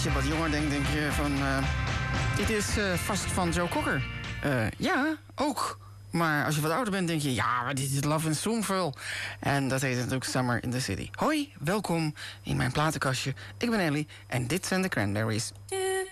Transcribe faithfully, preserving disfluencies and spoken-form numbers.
je wat jonger denkt, denk je van... Uh, dit is uh, vast van Joe Cocker. Uh, ja, ook. Maar als je wat ouder bent, denk je... ja, maar dit is Love in Spoonful. En dat heet natuurlijk Summer in the City. Hoi, welkom in mijn platenkastje. Ik ben Ellie en dit zijn de Cranberries.